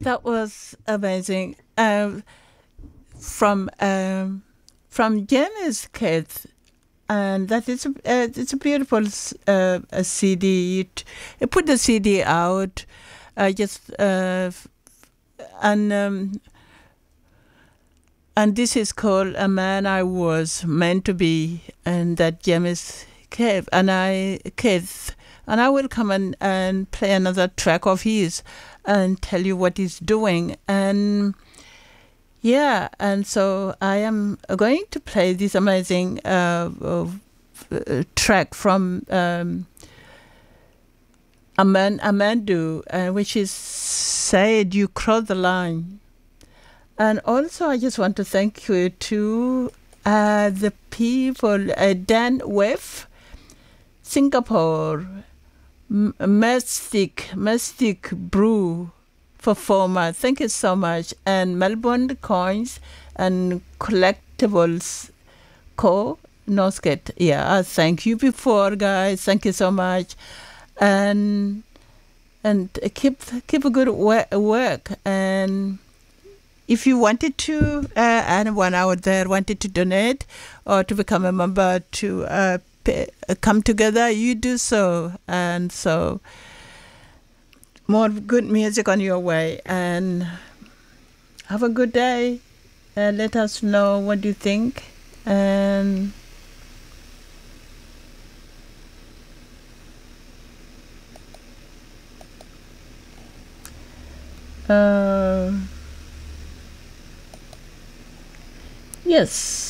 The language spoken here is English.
That was amazing. From Jenny's Kids, and that is it's a beautiful a CD. You put the CD out, just and and this is called "A Man I Was Meant to Be," and that James Cave and I will come and play another track of his and tell you what he's doing. And yeah, and so I am going to play this amazing track from Amandu, which is "Said You Crossed the Line." And also, I just want to thank you to the people, Dan Webb, Singapore, Mystic Brew performer. Thank you so much. And Melbourne Coins and Collectibles Co. Nosket. Yeah, thank you before, guys. Thank you so much. And keep a good work. And if you wanted to, anyone out there wanted to donate or to become a member to come together, you do so. And so more good music on your way. And have a good day. Let us know what you think. And yes.